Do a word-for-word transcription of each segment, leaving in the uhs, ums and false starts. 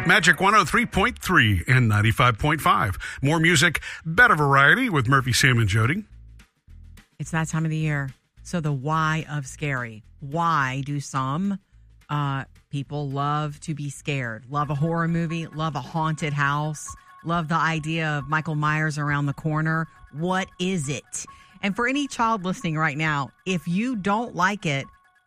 Magic one oh three point three and ninety-five point five. More music, better variety with Murphy, Sam, and Jody. It's that time of the year. So the why of scary. Why do some uh, people love to be scared? Love a horror movie, love a haunted house, love the idea of Michael Myers around the corner. What is it? And for any child listening right now, if you don't like it,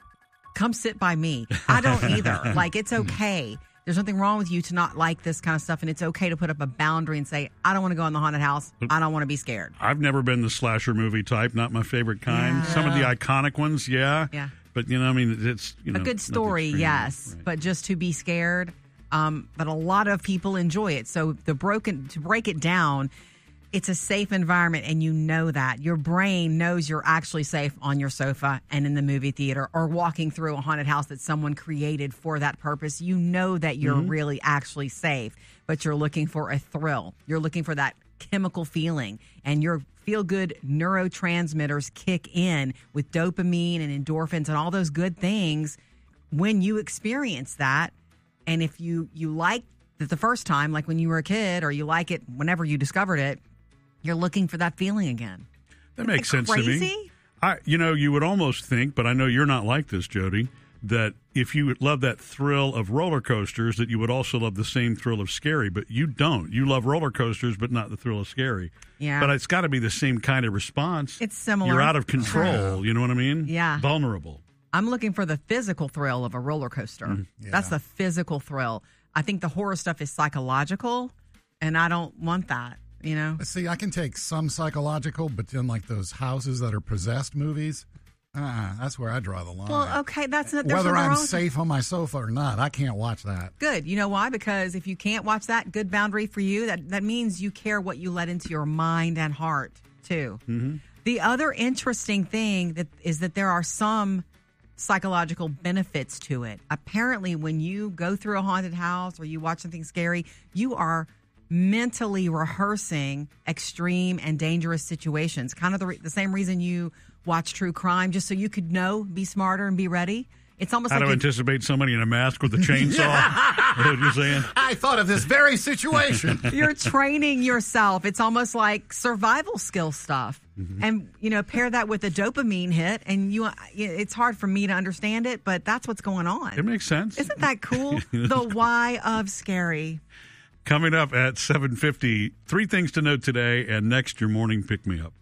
come sit by me. I don't either. Like, it's okay. There's nothing wrong with you to not like this kind of stuff, and it's okay to put up a boundary and say, I don't want to go in the haunted house. I don't want to be scared. I've never been the slasher movie type, not my favorite kind. Yeah. Some of the iconic ones, yeah. Yeah. But, you know, I mean, it's, you know. A good story, yes, right. But just to be scared. Um, but a lot of people enjoy it. So the broken to break it down, it's a safe environment, and you know that. Your brain knows you're actually safe on your sofa and in the movie theater or walking through a haunted house that someone created for that purpose. You know that you're mm-hmm. really actually safe, but you're looking for a thrill. You're looking for that chemical feeling, and your feel-good neurotransmitters kick in with dopamine and endorphins and all those good things when you experience that. And if you, you like it the first time, like when you were a kid, or you like it whenever you discovered it, you're looking for that feeling again. That makes Isn't that sense crazy? to me. I, you know, you would almost think, but I know you're not like this, Jody, that if you love that thrill of roller coasters, that you would also love the same thrill of scary. But you don't. You love roller coasters, but not the thrill of scary. Yeah. But it's got to be the same kind of response. It's similar. You're out of control. You know what I mean? Yeah. Vulnerable. I'm looking for the physical thrill of a roller coaster. Mm, yeah. That's the physical thrill. I think the horror stuff is psychological, and I don't want that. You know, see, I can take some psychological, but then like those houses that are possessed movies, uh, that's where I draw the line. Well, okay, that's not whether I'm safe on my sofa or not. I can't watch that. Good. You know why? Because if you can't watch that, good boundary for you. That that means you care what you let into your mind and heart too. Mm-hmm. The other interesting thing that is that there are some psychological benefits to it. Apparently, when you go through a haunted house or you watch something scary, you are mentally rehearsing extreme and dangerous situations. Kind of the, re- the same reason you watch true crime, just so you could know, be smarter, and be ready. It's almost How like to anticipate somebody in a mask with a chainsaw. Yeah. Is that what you're saying? I thought of this very situation. You're training yourself. It's almost like survival skill stuff. Mm-hmm. And, you know, pair that with a dopamine hit, and you. It's hard for me to understand it, but that's what's going on. It makes sense. Isn't that cool? The why of scary. Coming up at seven fifty, three things to know today, and next, your morning pick-me-up.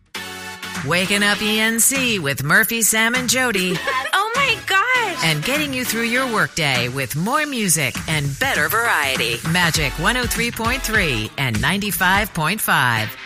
Waking up E N C with Murphy, Sam, and Jody. Oh, my gosh. And getting you through your workday with more music and better variety. Magic one oh three point three and ninety-five point five.